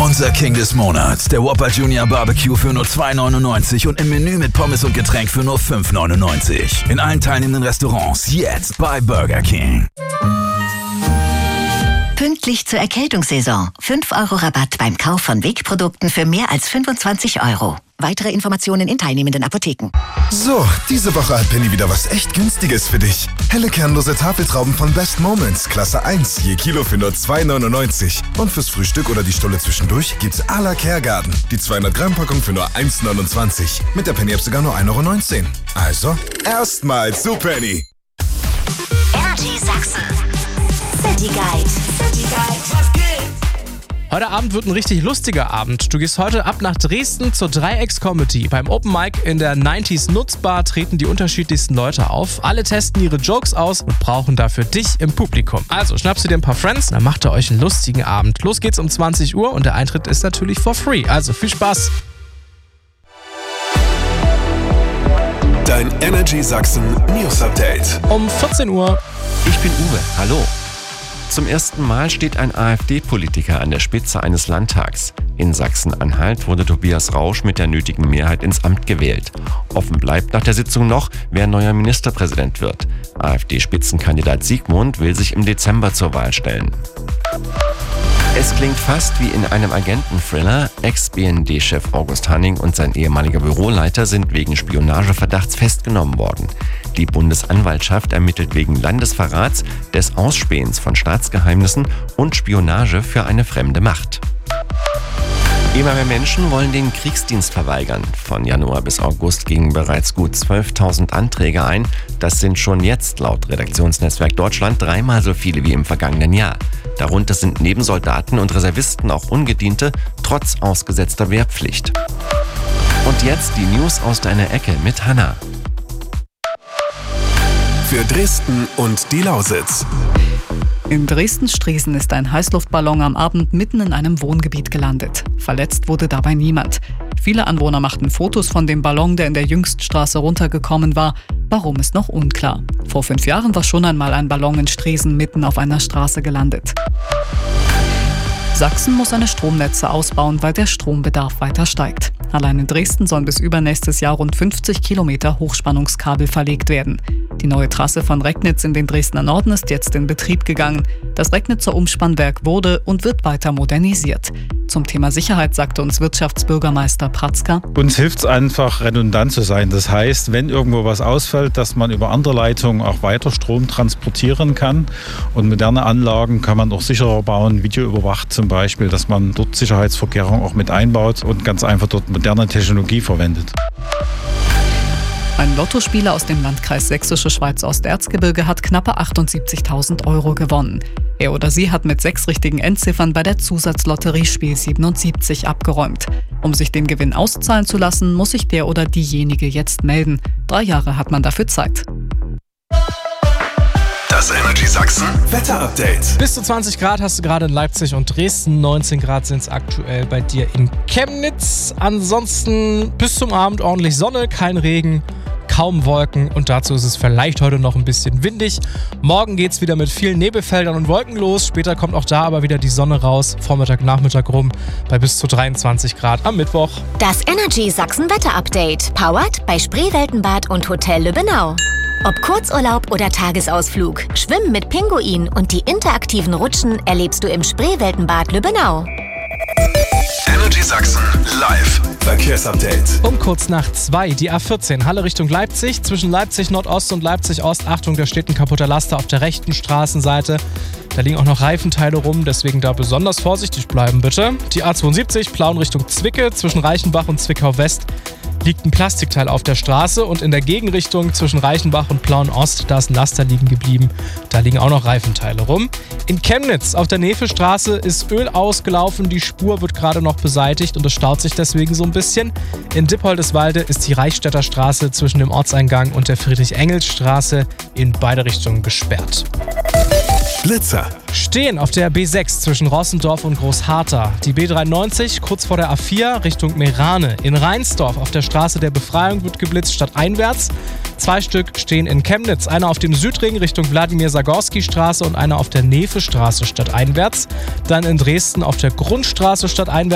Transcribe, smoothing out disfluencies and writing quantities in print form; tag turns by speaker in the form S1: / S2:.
S1: Unser King des Monats, der Whopper Junior Barbecue für nur $2,99 und im Menü mit Pommes und Getränk für nur $5,99. In allen teilnehmenden Restaurants jetzt bei Burger King.
S2: Pünktlich zur Erkältungssaison. 5 € Rabatt beim Kauf von Wegprodukten für mehr als 25 €. Weitere Informationen in teilnehmenden Apotheken.
S3: So, diese Woche hat Penny wieder was echt Günstiges für dich. Helle kernlose Tafeltrauben von Best Moments, Klasse 1, je Kilo für nur $2,99. Und fürs Frühstück oder die Stulle zwischendurch gibt's à la Kergarten. Die 200-Gramm-Packung für nur $1,29. Mit der Penny-App sogar nur €1,19. Also, erstmals zu Penny.
S2: Energy Sachsen. City Guide.
S4: Heute Abend wird ein richtig lustiger Abend. Du gehst heute ab nach Dresden zur Dreiecks-Comedy. Beim Open Mic in der 90s Nutzbar treten die unterschiedlichsten Leute auf. Alle testen ihre Jokes aus und brauchen dafür dich im Publikum. Also schnappst du dir ein paar Friends, dann macht ihr euch einen lustigen Abend. Los geht's um 20 Uhr und der Eintritt ist natürlich for free. Also viel Spaß.
S5: Dein Energy Sachsen News Update.
S4: Um 14 Uhr.
S6: Ich bin Uwe, hallo. Zum ersten Mal steht ein AfD-Politiker an der Spitze eines Landtags. In Sachsen-Anhalt wurde Tobias Rausch mit der nötigen Mehrheit ins Amt gewählt. Offen bleibt nach der Sitzung noch, wer neuer Ministerpräsident wird. AfD-Spitzenkandidat Siegmund will sich im Dezember zur Wahl stellen. Es klingt fast wie in einem Agenten-Thriller. Ex-BND-Chef August Hanning und sein ehemaliger Büroleiter sind wegen Spionageverdachts festgenommen worden. Die Bundesanwaltschaft ermittelt wegen Landesverrats, des Ausspähens von Staatsgeheimnissen und Spionage für eine fremde Macht. Immer mehr Menschen wollen den Kriegsdienst verweigern. Von Januar bis August gingen bereits gut 12.000 Anträge ein. Das sind schon jetzt laut Redaktionsnetzwerk Deutschland 3-mal so viele wie im vergangenen Jahr. Darunter sind neben Soldaten und Reservisten auch Ungediente, trotz ausgesetzter Wehrpflicht. Und jetzt die News aus deiner Ecke mit Hannah.
S5: Für Dresden und die Lausitz.
S7: In Dresden-Striesen ist ein Heißluftballon am Abend mitten in einem Wohngebiet gelandet. Verletzt wurde dabei niemand. Viele Anwohner machten Fotos von dem Ballon, der in der Jüngststraße runtergekommen war. Warum ist noch unklar. Vor 5 Jahren war schon einmal ein Ballon in Striesen mitten auf einer Straße gelandet. Sachsen muss seine Stromnetze ausbauen, weil der Strombedarf weiter steigt. Allein in Dresden sollen bis übernächstes Jahr rund 50 Kilometer Hochspannungskabel verlegt werden. Die neue Trasse von Recknitz in den Dresdner Norden ist jetzt in Betrieb gegangen. Das Recknitzer Umspannwerk wurde und wird weiter modernisiert. Zum Thema Sicherheit sagte uns Wirtschaftsbürgermeister Pratzka:
S8: Uns hilft es einfach, redundant zu sein. Das heißt, wenn irgendwo was ausfällt, dass man über andere Leitungen auch weiter Strom transportieren kann. Und moderne Anlagen kann man auch sicherer bauen, videoüberwacht zum Beispiel, dass man dort Sicherheitsvorkehrungen auch mit einbaut und ganz einfach dort moderne Technologie verwendet.
S7: Ein Lottospieler aus dem Landkreis Sächsische Schweiz Osterzgebirge hat knappe 78.000 € gewonnen. Er oder sie hat mit 6 richtigen Endziffern bei der Zusatzlotterie Spiel 77 abgeräumt. Um sich den Gewinn auszahlen zu lassen, muss sich der oder diejenige jetzt melden. 3 Jahre hat man dafür Zeit.
S5: Das Energy Sachsen Wetter-Update.
S4: Bis zu 20 Grad hast du gerade in Leipzig und Dresden. 19 Grad sind es aktuell bei dir in Chemnitz. Ansonsten bis zum Abend ordentlich Sonne, kein Regen, kaum Wolken und dazu ist es vielleicht heute noch ein bisschen windig. Morgen geht es wieder mit vielen Nebelfeldern und Wolken los. Später kommt auch da aber wieder die Sonne raus. Vormittag, Nachmittag rum bei bis zu 23 Grad am Mittwoch.
S2: Das Energy Sachsen Wetter-Update. Powered bei Spreeweltenbad und Hotel Lübbenau. Ob Kurzurlaub oder Tagesausflug, Schwimmen mit Pinguin und die interaktiven Rutschen erlebst du im Spreeweltenbad Lübbenau.
S5: Energy Sachsen live Verkehrsupdate.
S4: Um kurz nach 2, die A14, Halle Richtung Leipzig. Zwischen Leipzig Nordost und Leipzig Ost, Achtung, da steht ein kaputter Laster auf der rechten Straßenseite. Da liegen auch noch Reifenteile rum, deswegen da besonders vorsichtig bleiben bitte. Die A72, Plauen Richtung Zwicke, zwischen Reichenbach und Zwickau West liegt ein Plastikteil auf der Straße und in der Gegenrichtung zwischen Reichenbach und Plauen Ost, da ist ein Laster liegen geblieben. Da liegen auch noch Reifenteile rum. In Chemnitz auf der Nefelstraße ist Öl ausgelaufen, die Spur wird gerade noch beseitigt und es staut sich deswegen so ein bisschen. In Dippoldeswalde ist die Reichstädter Straße zwischen dem Ortseingang und der Friedrich-Engels-Straße in beide Richtungen gesperrt.
S5: Blitzer.
S4: Stehen auf der B6 zwischen Rossendorf und Großharter. Die B93 kurz vor der A4 Richtung Meerane. In Rheinsdorf auf der Straße der Befreiung wird geblitzt stadteinwärts. 2 Stück stehen in Chemnitz. Einer auf dem Südring Richtung Wladimir-Sagorski-Straße und einer auf der Nefe-Straße stadteinwärts. Dann in Dresden auf der Grundstraße stadteinwärts.